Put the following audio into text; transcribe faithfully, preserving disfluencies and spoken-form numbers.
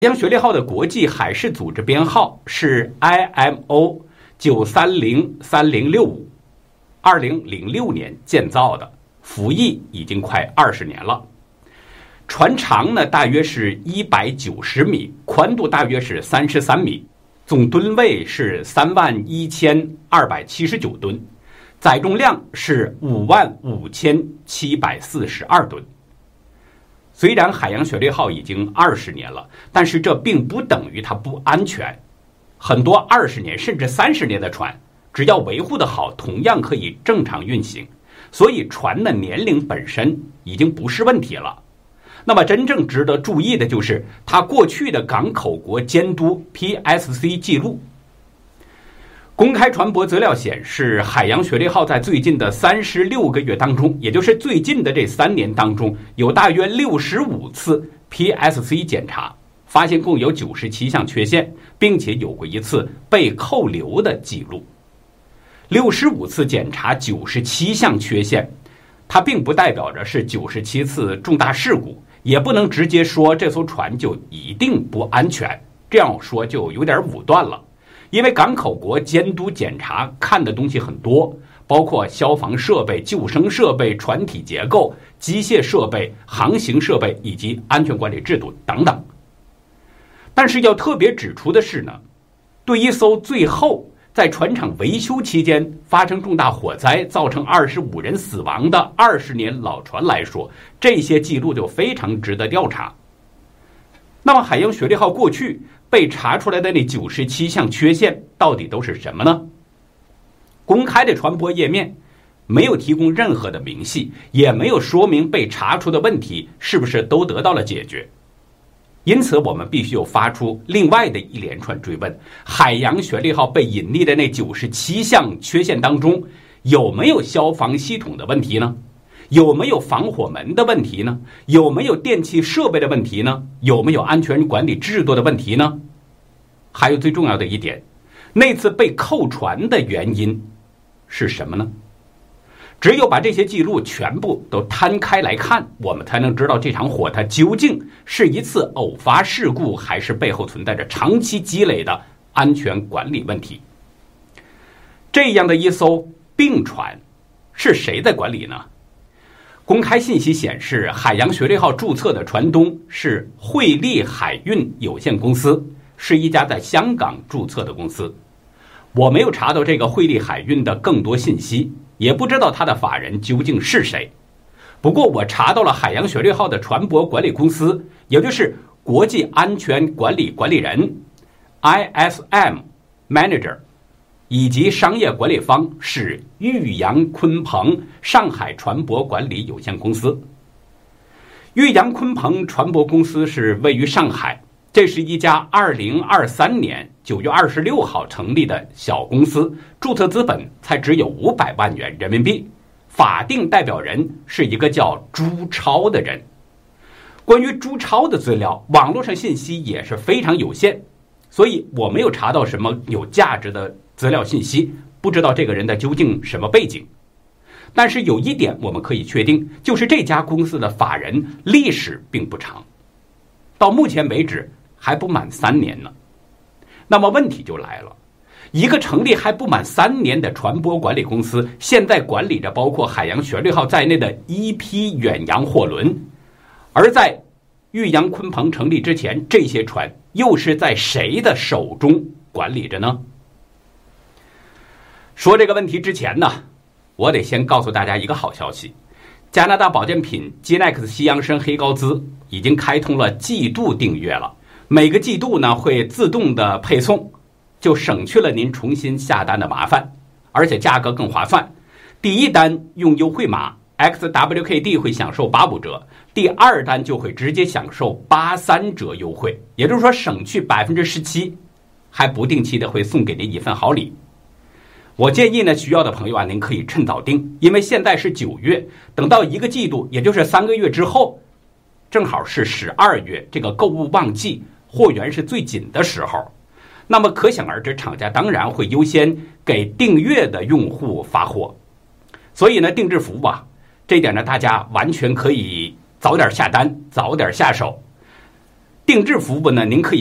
海洋雪猎号的国际海事组织编号是 I M O 九三零三零六五， 二零零六年建造的，服役已经快二十年了。船长呢大约是一百九十米，宽度大约是三十三米，总吨位是三万一千二百七十九吨，载重量是五万五千七百四十二吨。虽然海洋雪猎号已经二十年了，但是这并不等于它不安全。很多二十年甚至三十年的船，只要维护得好，同样可以正常运行。所以船的年龄本身已经不是问题了。那么真正值得注意的就是它过去的港口国监督 P S C 记录。公开船舶资料显示，海洋雪猎号在最近的三十六个月当中，也就是最近的这三年当中，有大约六十五次 P S C 检查，发现共有九十七项缺陷，并且有过一次被扣留的记录。六十五次检查，九十七项缺陷，它并不代表着是九十七次重大事故，也不能直接说这艘船就一定不安全，这样说就有点武断了。因为港口国监督检查看的东西很多，包括消防设备、救生设备、船体结构、机械设备、航行设备以及安全管理制度等等。但是要特别指出的是呢，对一艘最后在船厂维修期间发生重大火灾，造成二十五人死亡的二十年老船来说，这些记录就非常值得调查。那么海洋雪猎号过去被查出来的那九十七项缺陷到底都是什么呢？公开的船舶页面没有提供任何的明细，也没有说明被查出的问题是不是都得到了解决。因此我们必须有发出另外的一连串追问：海洋雪猎号被隐匿的那九十七项缺陷当中，有没有消防系统的问题呢？有没有防火门的问题呢？有没有电气设备的问题呢？有没有安全管理制度的问题呢？还有最重要的一点，那次被扣船的原因是什么呢？只有把这些记录全部都摊开来看，我们才能知道这场火它究竟是一次偶发事故，还是背后存在着长期积累的安全管理问题。这样的一艘病船是谁在管理呢？公开信息显示，海洋雪猎号注册的船东是汇利海运有限公司，是一家在香港注册的公司。我没有查到这个汇利海运的更多信息，也不知道它的法人究竟是谁。不过我查到了海洋雪猎号的船舶管理公司，也就是国际安全管理管理人 I S M Manager，以及商业管理方是裕洋鲲鹏上海船舶管理有限公司。裕洋鲲鹏船舶公司是位于上海，这是一家二零二三年九月二十六号成立的小公司，注册资本才只有五百万元人民币，法定代表人是一个叫朱超的人。关于朱超的资料，网络上信息也是非常有限，所以我没有查到什么有价值的资料信息，不知道这个人的究竟什么背景。但是有一点我们可以确定，就是这家公司的法人历史并不长，到目前为止还不满三年呢。那么问题就来了，一个成立还不满三年的船舶管理公司，现在管理着包括海洋雪猎号在内的一批远洋货轮，而在裕洋鲲鹏成立之前，这些船又是在谁的手中管理着呢？说这个问题之前呢，我得先告诉大家一个好消息，加拿大保健品 Genex 西洋参黑高滋已经开通了季度订阅了，每个季度呢会自动的配送，就省去了您重新下单的麻烦，而且价格更划算。第一单用优惠码 X W K D 会享受八五折，第二单就会直接享受八三折优惠，也就是说省去 百分之十七， 还不定期的会送给您一份好礼。我建议呢，需要的朋友啊，您可以趁早订，因为现在是九月，等到一个季度，也就是三个月之后，正好是十二月，这个购物旺季，货源是最紧的时候。那么可想而知，厂家当然会优先给订阅的用户发货。所以呢，定制服务啊，这点呢，大家完全可以早点下单，早点下手。 定制服务呢，您可以